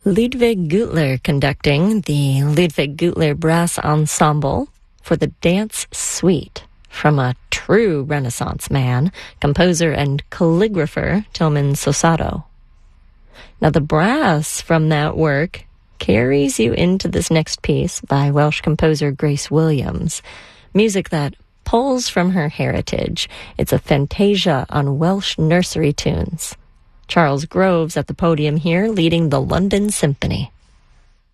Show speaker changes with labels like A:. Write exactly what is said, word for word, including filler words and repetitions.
A: Ludwig Gutler conducting the Ludwig Gutler Brass Ensemble for the Dance Suite from a true Renaissance man, composer and calligrapher Tilman Sosato. Now the brass from that work carries you into this next piece by Welsh composer Grace Williams, music that pulls from her heritage. It's a fantasia on Welsh nursery tunes. Charles Groves at the podium here leading the London Symphony.